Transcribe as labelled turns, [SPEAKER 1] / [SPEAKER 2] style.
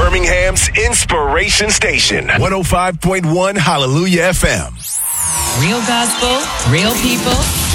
[SPEAKER 1] Birmingham's Inspiration Station. 105.1 Hallelujah FM.
[SPEAKER 2] Real gospel, real people,